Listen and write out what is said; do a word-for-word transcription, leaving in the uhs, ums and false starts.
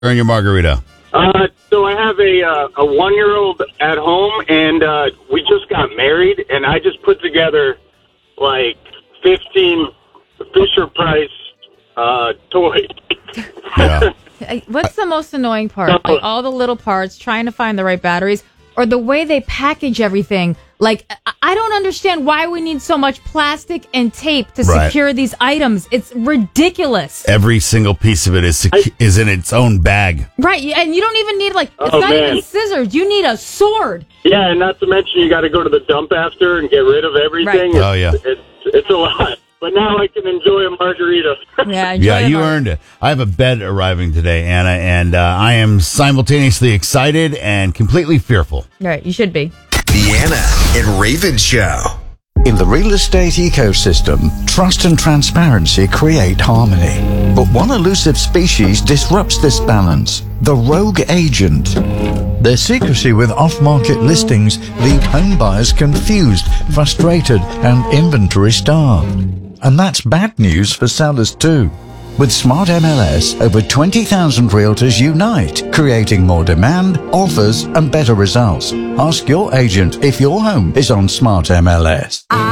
Earn your margarita. Uh, so I have a uh, a one-year-old at home, and uh, we just got married, and I just put together like fifteen Fisher-Price uh, toys. Yeah. What's the most annoying part? Like all the little parts, trying to find the right batteries, or the way they package everything. Like, I don't understand why we need so much plastic and tape to Right. secure these items. It's ridiculous. Every single piece of it is secu- I- is in its own bag. Right, and you don't even need, like, it's Oh, not man. even scissors. You need a sword. Yeah, and not to mention you got to go to the dump after and get rid of everything. Right. Oh, yeah. It's, it's, it's a lot. But now I can enjoy a margarita. Yeah, enjoy Yeah, the you mar- earned it. I have a bed arriving today, Anna, and uh, I am simultaneously excited and completely fearful. Right, you should be. The Anna and Raven Show. In the real estate ecosystem, trust and transparency create harmony. But one elusive species disrupts this balance: the rogue agent. Their secrecy with off-market listings leave home buyers confused, frustrated, and inventory starved. And that's bad news for sellers too. With Smart M L S, over twenty thousand realtors unite, creating more demand, offers, and better results. Ask your agent if your home is on Smart M L S.